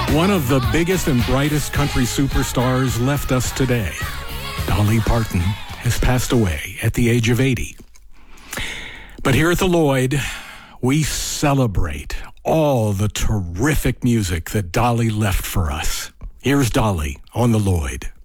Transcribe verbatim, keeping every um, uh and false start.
One of the biggest and brightest country superstars left us today. Dolly Parton has passed away at the age of eighty. But here at the Lloyd, we celebrate all the terrific music that Dolly left for us. Here's Dolly on the Lloyd.